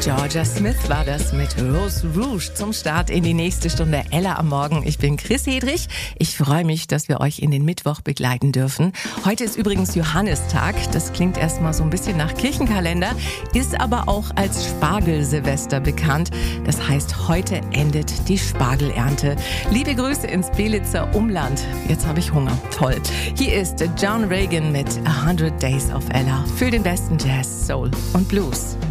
Georgia Smith war das mit Rose Rouge zum Start in die nächste Stunde Ella am Morgen. Ich bin Chris Hedrich. Ich freue mich, dass wir euch in den Mittwoch begleiten dürfen. Heute ist übrigens Johannistag. Das klingt erstmal so ein bisschen nach Kirchenkalender, ist aber auch als Spargelsilvester bekannt. Das heißt, heute endet die Spargelernte. Liebe Grüße ins Belitzer Umland. Jetzt habe ich Hunger. Toll. Hier ist John Reagan mit 100 Days of Ella für den besten Jazz, Soul und Blues.